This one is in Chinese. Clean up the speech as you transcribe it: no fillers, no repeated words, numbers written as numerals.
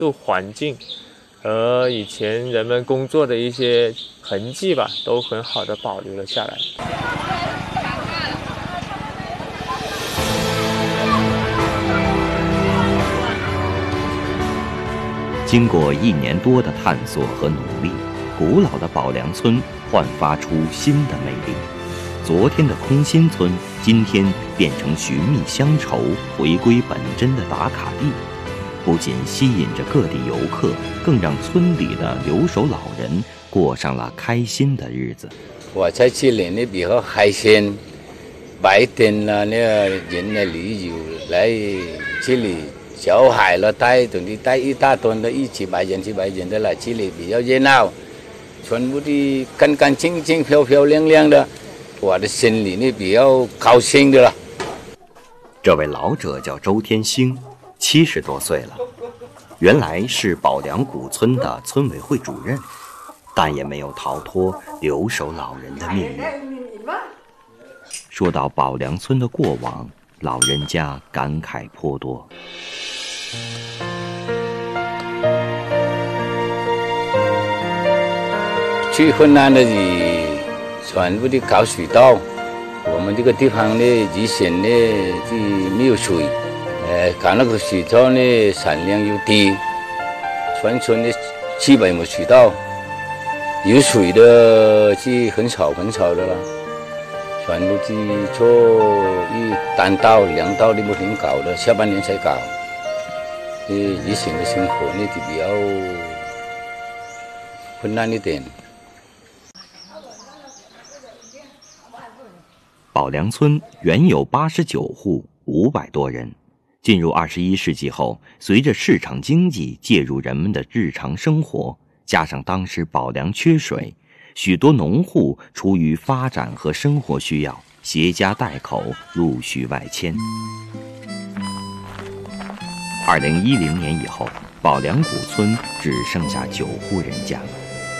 环境和以前人们工作的一些痕迹吧，都很好的保留了下来。 经过1年多的探索和努力，古老的宝梁村焕发出新的魅力。昨天的空心村，今天变成寻觅乡愁、回归本真的打卡地，不仅吸引着各地游客，更让村里的留守老人过上了开心的日子。 我在这里呢比较开心，白天呢人呢旅游来这里。小孩了带一大堆的100人的来这里比较热闹，全部的干干净净、漂漂亮亮的，我的心里呢比较高兴的了。 这位老者叫周天星，70多岁了，原来是宝梁古村的村委会主任，但也没有逃脱留守老人的命运。说到宝梁村的过往，老人家感慨颇多。 最困难的是全部的搞水道，我们这个地方呢以前呢是没有水，搞那个水道呢产量又低，全村的700亩水稻，有水的是很少的了，全部是做单道、2道的不停搞的，下半年才搞。以前的生活呢就比较困难一点。 宝梁村原有89户，500多人。进入21世纪后，随着市场经济介入人们的日常生活，加上当时宝梁缺水，许多农户出于发展和生活需要，携家带口陆续外迁。2010年以后，宝梁古村只剩下9户人家了。